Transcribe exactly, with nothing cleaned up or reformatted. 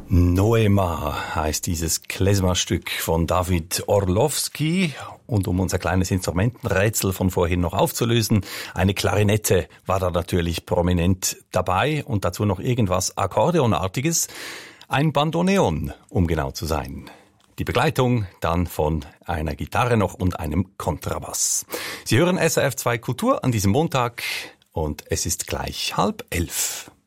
Noema heißt dieses Klezmer-Stück von David Orlowski. Und um unser kleines Instrumentenrätsel von vorhin noch aufzulösen, eine Klarinette war da natürlich prominent dabei und dazu noch irgendwas Akkordeonartiges, ein Bandoneon, um genau zu sein. Die Begleitung dann von einer Gitarre noch und einem Kontrabass. Sie hören S R F zwei Kultur an diesem Montag und es ist gleich halb elf.